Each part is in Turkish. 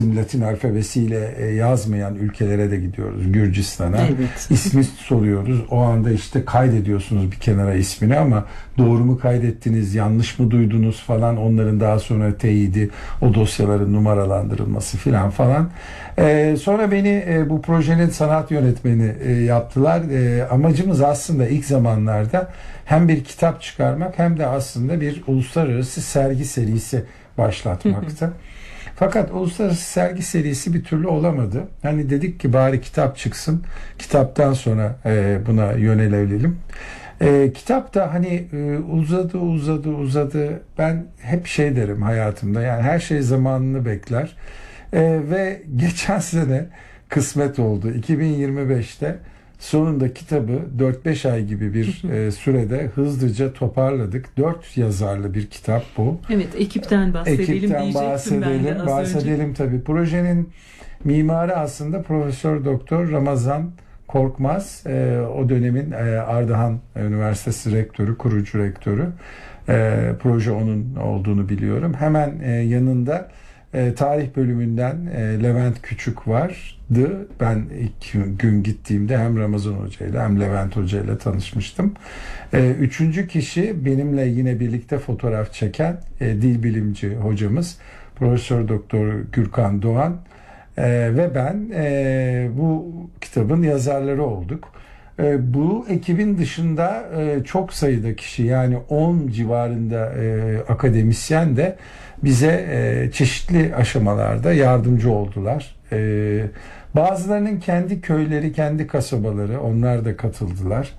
Latin alfabesiyle yazmayan ülkelere de gidiyoruz. Gürcistan'a. Evet. İsmi soruyoruz. O anda işte kaydediyorsunuz bir kenara ismini ama doğru mu kaydettiniz, yanlış mı duydunuz falan, onların daha sonra teyidi, o dosyaların numaralandırılması falan. Sonra beni bu projenin sanat yönetmeni yaptılar. Amacımız aslında ilk zamanlarda hem bir kitap çıkarmak hem de aslında bir uluslararası sergi serisi başlatmaktı. Fakat uluslararası sergi serisi bir türlü olamadı. Hani dedik ki bari kitap çıksın. Kitaptan sonra buna yönelelim. Kitap da hani uzadı. Ben hep şey derim hayatımda. Yani her şey zamanını bekler. Ve geçen sene kısmet oldu. 2025'te sonunda kitabı 4-5 ay gibi bir sürede hızlıca toparladık. 4 yazarlı bir kitap bu. Evet, ekipten bahsedelim Ekipten bahsedelim tabii. Projenin mimarı aslında Profesör Doktor Ramazan Korkmaz. O dönemin Ardahan Üniversitesi rektörü, kurucu rektörü. Proje onun olduğunu biliyorum. Hemen yanında tarih bölümünden Levent Küçük vardı. Ben ilk gün gittiğimde hem Ramazan Hoca ile hem Levent Hoca ile tanışmıştım. Üçüncü kişi benimle yine birlikte fotoğraf çeken dil bilimci hocamız Profesör Doktor Gürkan Doğan ve ben bu kitabın yazarları olduk. Bu ekibin dışında çok sayıda kişi, yani 10 civarında akademisyen de bize çeşitli aşamalarda yardımcı oldular. Bazılarının kendi köyleri, kendi kasabaları, onlar da katıldılar.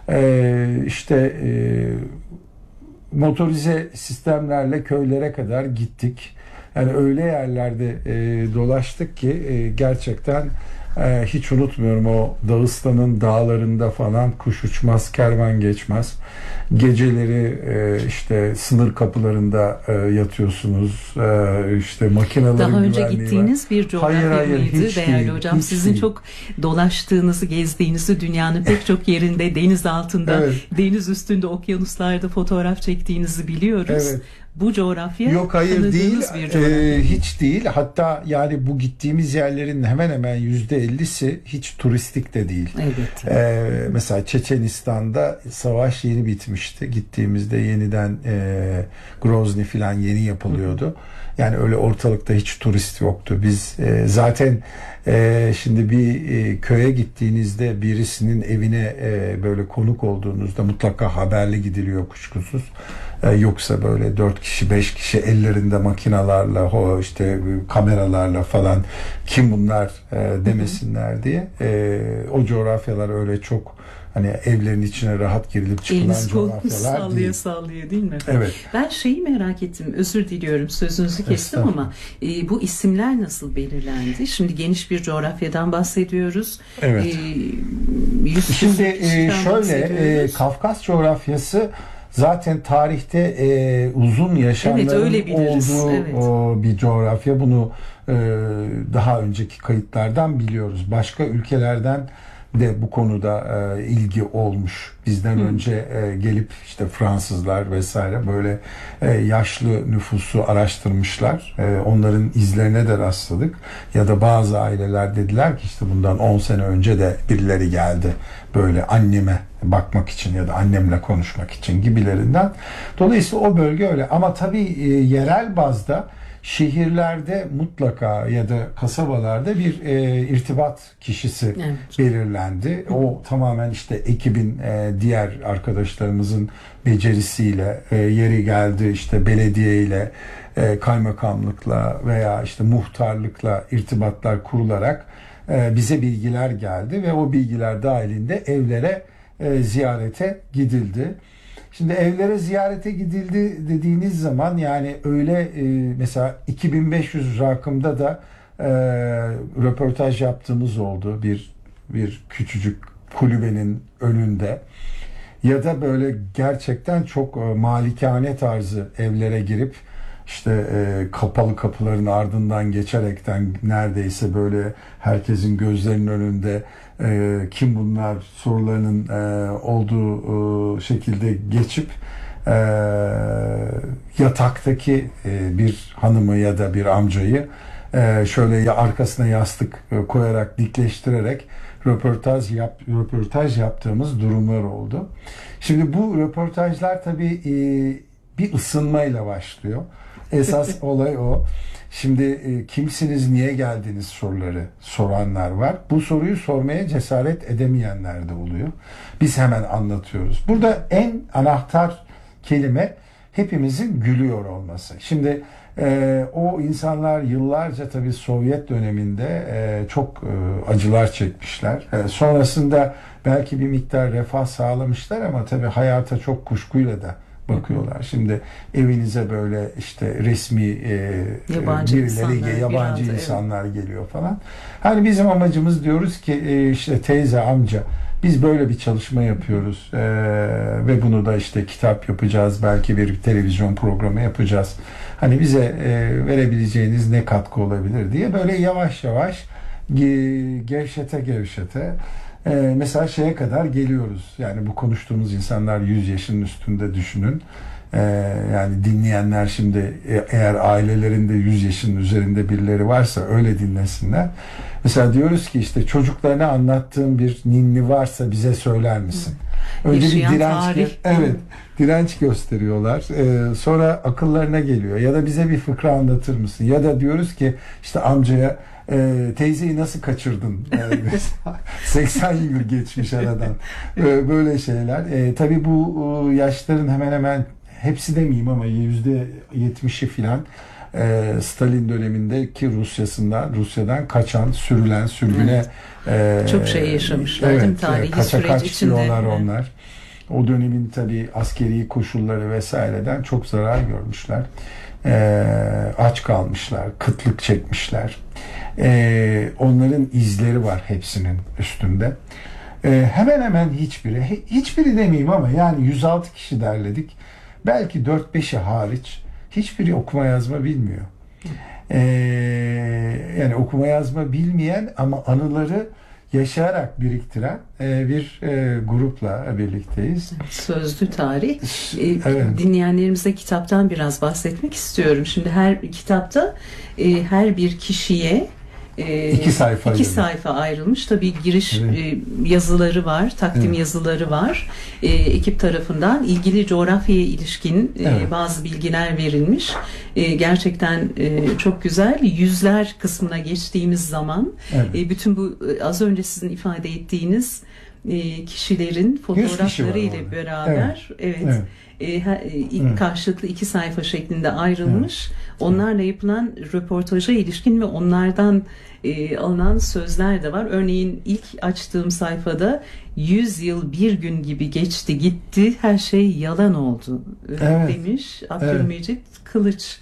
Motorize sistemlerle köylere kadar gittik. Yani öyle yerlerde dolaştık ki gerçekten hiç unutmuyorum, o Dağıstan'ın dağlarında falan kuş uçmaz, kervan geçmez. Geceleri işte sınır kapılarında yatıyorsunuz. İşte makinelerin daha önce güvenliği gittiğiniz var. bir coğrafya mıydı değerli değil, hocam? Sizin değil. çok dolaştığınızı, gezdiğinizi, dünyanın pek çok yerinde, deniz altında, Evet. deniz üstünde, okyanuslarda fotoğraf çektiğinizi biliyoruz. Evet. Bu coğrafya Yok, hayır değil, bir coğrafya. hiç değil. Hatta yani bu gittiğimiz yerlerin hemen hemen %50'si hiç turistik de değil. Evet. Mesela Çeçenistan'da savaş yeni bitmişti. Gittiğimizde yeniden Grozny falan yeni yapılıyordu. Yani öyle ortalıkta hiç turist yoktu. Biz zaten şimdi bir köye gittiğinizde birisinin evine böyle konuk olduğunuzda mutlaka haberli gidiliyor kuşkusuz. Yoksa böyle 4 kişi 5 kişi ellerinde makinalarla işte kameralarla falan kim bunlar demesinler diye o coğrafyalar öyle çok hani evlerin içine rahat girilip çıkılan coğrafyalar değil. Sallıyor değil mi? Evet. Ben şeyi merak ettim. Özür diliyorum, sözünüzü kestim ama bu isimler nasıl belirlendi? Şimdi geniş bir coğrafyadan bahsediyoruz. Evet. Şimdi şöyle Kafkas coğrafyası zaten tarihte uzun yaşamların olduğu bir coğrafya. Bunu daha önceki kayıtlardan biliyoruz. Başka ülkelerden de bu konuda ilgi olmuş. Bizden önce gelip işte Fransızlar vesaire böyle yaşlı nüfusu araştırmışlar. Onların izlerine de rastladık. Ya da bazı aileler dediler ki işte bundan 10 sene önce de birileri geldi böyle anneme bakmak için ya da annemle konuşmak için gibilerinden. Dolayısıyla o bölge öyle. Ama tabii yerel bazda şehirlerde mutlaka ya da kasabalarda bir irtibat kişisi belirlendi. O tamamen işte ekibin diğer arkadaşlarımızın becerisiyle yeri geldi işte belediye ile kaymakamlıkla veya işte muhtarlıkla irtibatlar kurularak bize bilgiler geldi ve o bilgiler dahilinde evlere ziyarete gidildi. Şimdi evlere ziyarete gidildi dediğiniz zaman yani öyle mesela 2500 rakımda da röportaj yaptığımız oldu bir küçücük kulübenin önünde ya da böyle gerçekten çok malikane tarzı evlere girip işte kapalı kapıların ardından geçerekten neredeyse böyle herkesin gözlerinin önünde kim bunlar sorularının olduğu şekilde geçip yataktaki bir hanımı ya da bir amcayı şöyle arkasına yastık koyarak, dikleştirerek röportaj yaptığımız durumlar oldu. Şimdi bu röportajlar tabii bir ısınmayla başlıyor. Esas olay o. Şimdi kimsiniz, niye geldiniz soruları soranlar var. Bu soruyu sormaya cesaret edemeyenler de oluyor. Biz hemen anlatıyoruz. Burada en anahtar kelime hepimizin gülüyor olması. Şimdi o insanlar yıllarca tabii Sovyet döneminde çok acılar çekmişler. Sonrasında belki bir miktar refah sağlamışlar ama tabii hayata çok kuşkuyla da bakıyorlar. Şimdi evinize böyle işte resmi yabancı insanlar geliyor falan. Hani bizim amacımız, diyoruz ki işte teyze, amca, biz böyle bir çalışma yapıyoruz ve bunu da işte kitap yapacağız, belki bir televizyon programı yapacağız. Hani bize verebileceğiniz ne katkı olabilir diye böyle yavaş yavaş gevşete mesela şeye kadar geliyoruz. Yani bu konuştuğumuz insanlar 100 yaşının üstünde, düşünün. Yani dinleyenler şimdi eğer ailelerinde 100 yaşının üzerinde birileri varsa öyle dinlesinler. Mesela diyoruz ki işte çocuklarına anlattığın bir ninni varsa bize söyler misin? Önce bir direnç gösteriyorlar. Sonra akıllarına geliyor. Ya da bize bir fıkra anlatır mısın? Ya da diyoruz ki işte amcaya teyzeyi nasıl kaçırdın? 80 yıl geçmiş aradan. Böyle şeyler. Tabii bu yaşların hemen hemen hepsi demeyeyim ama %70'i filan Stalin dönemindeki Rusya'dan kaçan, sürgüne çok şey yaşamışlar. Evet, tarihi süreç içinde. Onlar. O dönemin tabii askeri koşulları vesaireden çok zarar görmüşler. Aç kalmışlar, kıtlık çekmişler. Onların izleri var hepsinin üstünde. Hemen hemen hiçbiri demeyeyim ama yani 106 kişi derledik. Belki 4-5'i hariç hiçbiri okuma yazma bilmiyor. Yani okuma yazma bilmeyen ama anıları yaşayarak biriktiren bir grupla birlikteyiz. Sözlü tarih. Dinleyenlerimize kitaptan biraz bahsetmek istiyorum. Şimdi her kitapta her bir kişiye iki sayfa ayrılmış. Tabii giriş yazıları var, takdim yazıları var. Ekip tarafından ilgili coğrafyaya ilişkin bazı bilgiler verilmiş. Gerçekten çok güzel. Yüzler kısmına geçtiğimiz zaman bütün bu az önce sizin ifade ettiğiniz kişilerin fotoğrafları ile beraber karşılıklı 2 sayfa şeklinde ayrılmış. Onlarla yapılan röportaja ilişkin ve onlardan alınan sözler de var. Örneğin ilk açtığım sayfada 100 yıl bir gün gibi geçti gitti, her şey yalan oldu demiş Abdülmecit Kılıç.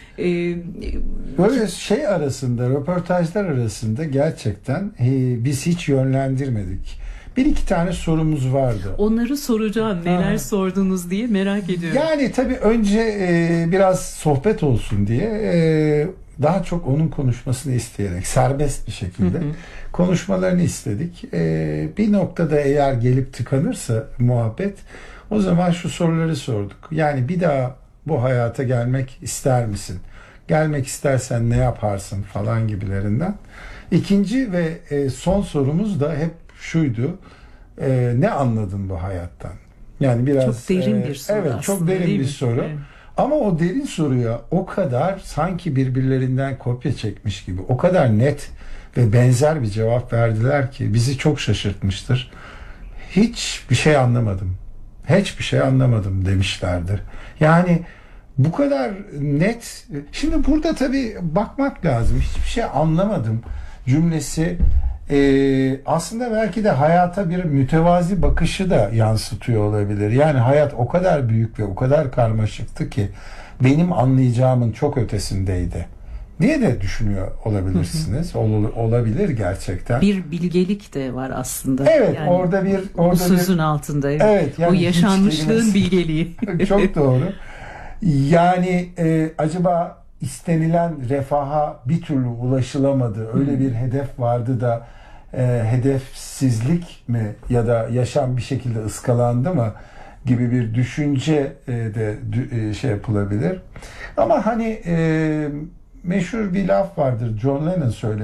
Böyle röportajlar arasında gerçekten biz hiç yönlendirmedik. 1-2 tane sorumuz vardı. Onları soracağım. Neler sordunuz diye merak ediyorum. Yani tabii önce biraz sohbet olsun diye daha çok onun konuşmasını isteyerek serbest bir şekilde konuşmalarını istedik. Bir noktada eğer gelip tıkanırsa muhabbet, o zaman şu soruları sorduk. Yani bir daha bu hayata gelmek ister misin? Gelmek istersen ne yaparsın falan gibilerinden. İkinci ve son sorumuz da hep şuydu: ne anladın bu hayattan? Yani biraz çok derin bir soru. Evet, çok derin bir soru. Evet. Ama o derin soruya o kadar sanki birbirlerinden kopya çekmiş gibi, o kadar net ve benzer bir cevap verdiler ki bizi çok şaşırtmıştır. Hiçbir şey anlamadım demişlerdir. Yani bu kadar net. Şimdi burada tabii bakmak lazım. Hiçbir şey anlamadım cümlesi aslında belki de hayata bir mütevazi bakışı da yansıtıyor olabilir. Yani hayat o kadar büyük ve o kadar karmaşıktı ki benim anlayacağımın çok ötesindeydi diye de düşünüyor olabilirsiniz. Olabilir gerçekten. Bir bilgelik de var aslında. Evet, yani orada bu sözün altında. Evet, yani o yaşanmışlığın bilgeliği. Çok doğru. Yani acaba istenilen refaha bir türlü ulaşılamadı. Öyle bir hedef vardı da hedefsizlik mi ya da yaşam bir şekilde ıskalandı mı gibi bir düşünce de şey yapılabilir. Ama hani meşhur bir laf vardır. John Lennon söylemiş.